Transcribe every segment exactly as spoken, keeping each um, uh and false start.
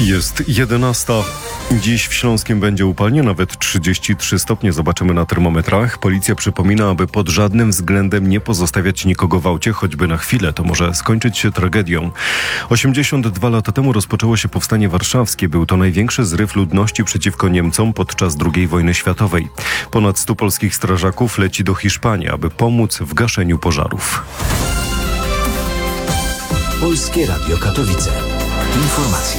Jest jedenasta. Dziś w Śląskiem będzie upalnie, nawet trzydzieści trzy stopnie zobaczymy na termometrach. Policja przypomina, aby pod żadnym względem nie pozostawiać nikogo w aucie, choćby na chwilę. To może skończyć się tragedią. osiemdziesiąt dwa lata temu rozpoczęło się Powstanie Warszawskie. Był to największy zryw ludności przeciwko Niemcom podczas drugiej wojny światowej. Ponad stu polskich strażaków leci do Hiszpanii, aby pomóc w gaszeniu pożarów. Polskie Radio Katowice. Informacje.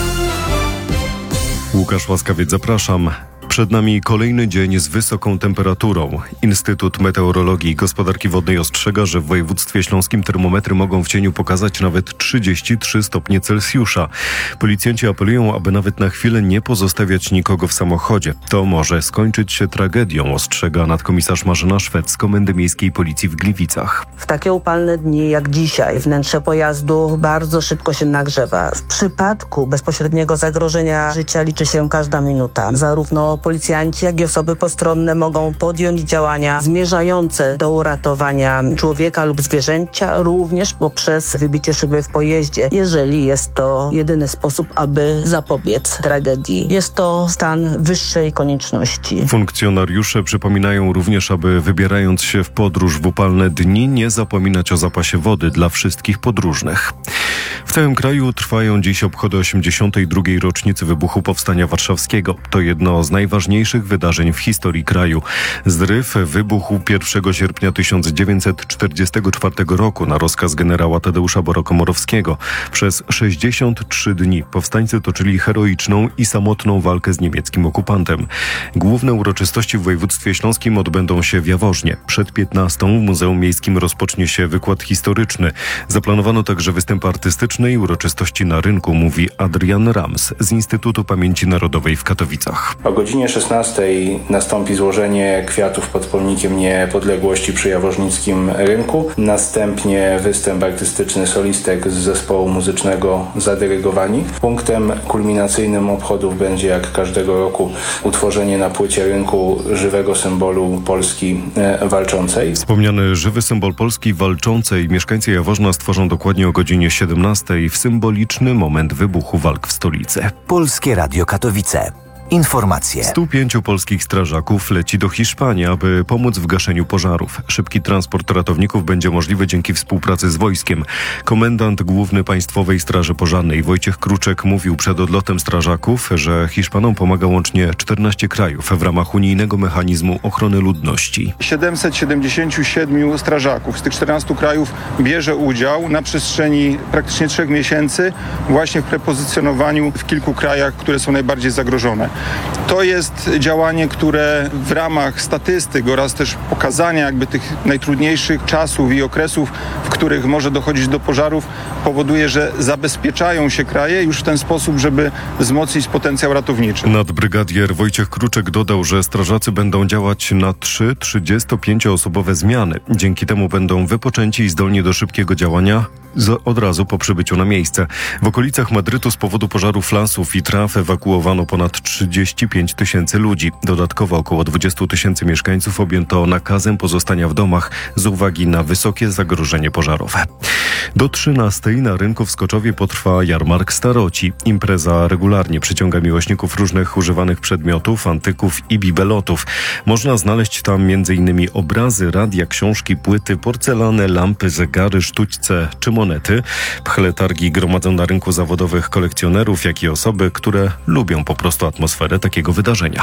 Łukasz Łaskawiec, zapraszam. Przed nami kolejny dzień z wysoką temperaturą. Instytut Meteorologii i Gospodarki Wodnej ostrzega, że w województwie śląskim termometry mogą w cieniu pokazać nawet trzydzieści trzy stopnie Celsjusza. Policjanci apelują, aby nawet na chwilę nie pozostawiać nikogo w samochodzie. To może skończyć się tragedią, ostrzega nadkomisarz Marzena Szwed z Komendy Miejskiej Policji w Gliwicach. W takie upalne dni jak dzisiaj wnętrze pojazdu bardzo szybko się nagrzewa. W przypadku bezpośredniego zagrożenia życia liczy się każda minuta. Zarówno policjanci, jak i osoby postronne mogą podjąć działania zmierzające do uratowania człowieka lub zwierzęcia, również poprzez wybicie szyby w pojeździe, jeżeli jest to jedyny sposób, aby zapobiec tragedii. Jest to stan wyższej konieczności. Funkcjonariusze przypominają również, aby wybierając się w podróż w upalne dni, nie zapominać o zapasie wody dla wszystkich podróżnych. W całym kraju trwają dziś obchody osiemdziesiątej drugiej rocznicy wybuchu Powstania Warszawskiego. To jedno z najważniejszych wydarzeń w historii kraju. Zryw wybuchł pierwszego sierpnia tysiąc dziewięćset czterdziestego czwartego roku na rozkaz generała Tadeusza Boro-Komorowskiego. Przez sześćdziesiąt trzy dni powstańcy toczyli heroiczną i samotną walkę z niemieckim okupantem. Główne uroczystości w województwie śląskim odbędą się w Jaworznie. Przed piętnastą w Muzeum Miejskim rozpocznie się wykład historyczny. Zaplanowano także występ artystyczny i uroczystości na rynku, mówi Adrian Rams z Instytutu Pamięci Narodowej w Katowicach. O godzinie szesnastej nastąpi złożenie kwiatów pod pomnikiem niepodległości przy jaworznickim rynku. Następnie występ artystyczny solistek z zespołu muzycznego Zadyrygowani. Punktem kulminacyjnym obchodów będzie jak każdego roku utworzenie na płycie rynku żywego symbolu Polski walczącej. Wspomniany żywy symbol Polski walczącej mieszkańcy Jaworzna stworzą dokładnie o godzinie siedemnastej w symboliczny moment wybuchu walk w stolicy. Polskie Radio Katowice. Informacje. stu pięciu polskich strażaków leci do Hiszpanii, aby pomóc w gaszeniu pożarów. Szybki transport ratowników będzie możliwy dzięki współpracy z wojskiem. Komendant Główny Państwowej Straży Pożarnej Wojciech Kruczek mówił przed odlotem strażaków, że Hiszpanom pomaga łącznie czternaście krajów w ramach unijnego mechanizmu ochrony ludności. siedemset siedemdziesięciu siedmiu strażaków z tych czternastu krajów bierze udział na przestrzeni praktycznie trzech miesięcy właśnie w prepozycjonowaniu w kilku krajach, które są najbardziej zagrożone. To jest działanie, które w ramach statystyk oraz też pokazania jakby tych najtrudniejszych czasów i okresów, w których może dochodzić do pożarów, powoduje, że zabezpieczają się kraje już w ten sposób, żeby wzmocnić potencjał ratowniczy. Nadbrygadier Wojciech Kruczek dodał, że strażacy będą działać na trzy trzydziestopięcioosobowe zmiany. Dzięki temu będą wypoczęci i zdolni do szybkiego działania od razu po przybyciu na miejsce. W okolicach Madrytu z powodu pożarów lasów i traw ewakuowano ponad trzydzieści pięć tysięcy ludzi. Dodatkowo około dwadzieścia tysięcy mieszkańców objęto nakazem pozostania w domach z uwagi na wysokie zagrożenie pożarowe. Do trzynastej na rynku w Skoczowie potrwa jarmark staroci. Impreza regularnie przyciąga miłośników różnych używanych przedmiotów, antyków i bibelotów. Można znaleźć tam między innymi obrazy, radia, książki, płyty, porcelany, lampy, zegary, sztućce czy monety. Pchle targi gromadzą na rynku zawodowych kolekcjonerów, jak i osoby, które lubią po prostu atmosferę takiego wydarzenia.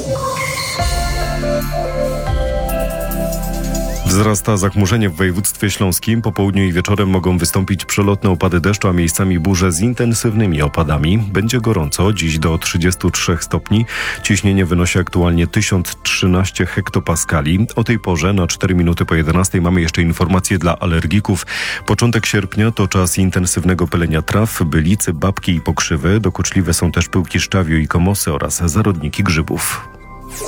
Wzrasta zachmurzenie w województwie śląskim. Po południu i wieczorem mogą wystąpić przelotne opady deszczu, a miejscami burze z intensywnymi opadami. Będzie gorąco, dziś do trzydziestu trzech stopni. Ciśnienie wynosi aktualnie tysiąc trzynaście hektopaskali. O tej porze na cztery minuty po jedenastej mamy jeszcze informacje dla alergików. Początek sierpnia to czas intensywnego pylenia traw, bylicy, babki i pokrzywy. Dokuczliwe są też pyłki szczawiu i komosy oraz zarodniki grzybów.